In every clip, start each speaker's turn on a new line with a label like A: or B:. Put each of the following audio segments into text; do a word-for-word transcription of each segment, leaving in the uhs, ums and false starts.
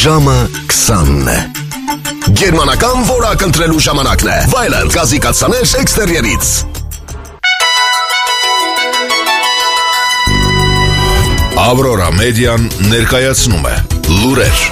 A: Ժամը քսանն է։ Գերմանական որակ ընտրելու ժամանակն է։ Վայելել գազի կաթսաներ էքստերիերից։ Ավրորա մեդիան ներկայացնում է լուրեր։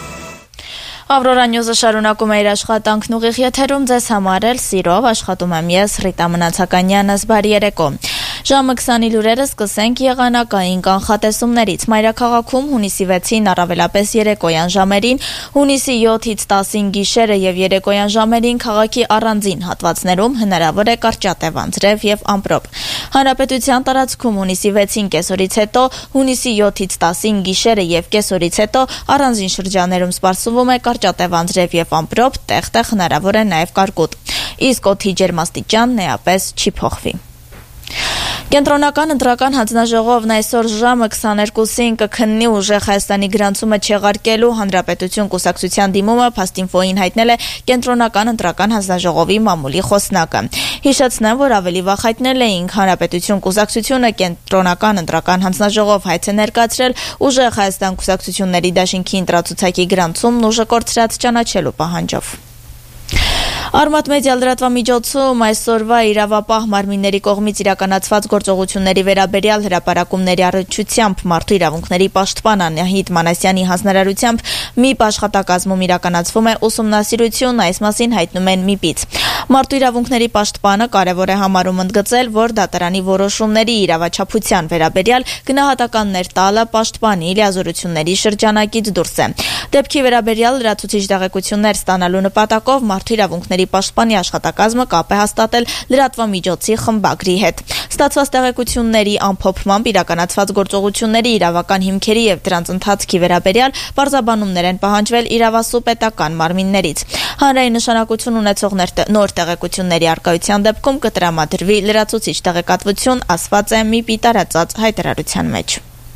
B: Ավրորա Նյուզը շարունակում է իր աշխատանքն ուղիղ եթերում, ձեզ համար էլ սիրով աշխատում եմ ես Ռիտա Մնացականյանս, բարի երեկո։ Ժամը քսանի լուրերը սկսենք եղանակային կանխատեսումներից։ Մայրաքաղաքում հունիսի վեցին առավելապես երեկոյան ժամերին, հունիսի յոթից տասին գիշերը եւ երեկոյան ժամերին քաղաքի առանձին հատվածներում հնարավոր է կարճատև անձրև եւ ամպրոպ։ Հանրապետության տարածքում հունիսի վեցին կեսօրից հետո, հունիսի յոթից տասին գիշերը եւ կեսօրից հետո առանձին շրջաններում սպասվում է կարճատև անձրև եւ ամպրոպ, տեղ-տեղ հնարավոր է նաեւ կարկուտ։ Իսկ օդի ջերմաստիճանն էապես չի փոխվի։ Կենտրոնական ընտրական հանձնաժողովն այսօր ժամը քսաներկուսին կքննի ուժեղ Հայաստանի գրանցումը չեղարկելու Հանրապետություն կուսակցության դիմումը, Փաստինֆոյին հայտնել է Կենտրոնական ընտրական հանձնաժողովի մամուլի խոսնակը։ Հիշեցնեմ, որ ավելի վաղ հայտնել էինք Հանրապետություն կուսակցությունը Կենտրոնական ընտրական հանձնաժողով հայց է ներկայացրել ուժեղ Հայաստան կուսակցությունների դաշինքի ընտրացուցակի գրանցումն ուժը կորցրած ճանաչելու պահանջով։ Արմատ մեդիա լրատվամիջոցում այսօրվա իրավապահ մարմինների կողմից իրականացված գործողությունների վերաբերյալ հրապարակումների առնչությամբ մարդու իրավունքների պաշտպան Անահիտ Մանասյանի հանձնարարությամբ ՄԻՊ աշխատակազմում իրականացվում է ուսումնասիրություն, այս մասին հայտնում են ՄԻՊ-ից։ Մարդու իրավունքների պաշտպանը կարևոր է համարում ընդգծել, որ դատարանի որոշումների իրավաչափության վերաբերյալ գնահատականներ տալը պաշտպանի լիազորությունների շրջանակից դուրս է։ Դեպքի վերաբերյալ լրացուցիչ տեղեկություններ ստանալու նպատակով մարդու իրավունքների պաշտպանի աշխատակազմը կապ է հաստատել լրատվամիջոցի խմբագրի հետ։ Ստացված տեղեկությունների ամփոփմամբ իրականացված գործողությունների իրավական հիմքերի եւ դրանց ընթացքի վերաբերյալ պարզաբանումներ են պահանջվել իրավասու պետական մարմիններից։ Հանրային նշանակություն ունեցող նոր տեղեկությունների առկայության դեպքում կտրամադրվի լրացուցիչ տեղեկատվություն, ասված է ՄԻՊ-ի տարածած հայտարարության մեջ։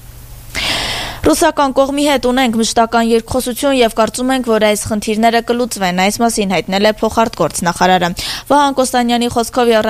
B: Ռուսական կողմի հետ ունենք մշտական երկխոսություն եւ կարծում ենք, որ այս խնդիրները կլուծվեն, այս մասին հայտնել է փոխարտգործնախարարը։ Վահան Կոստանյանի խոսքով